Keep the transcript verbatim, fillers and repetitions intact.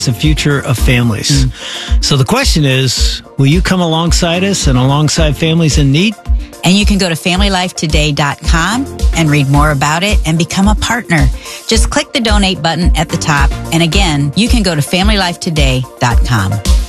the future of families. Mm. So the question is, will you come alongside us and alongside families in need? And you can go to family life today dot com and read more about it and become a partner. Just click the donate button at the top. And again, you can go to family life today dot com.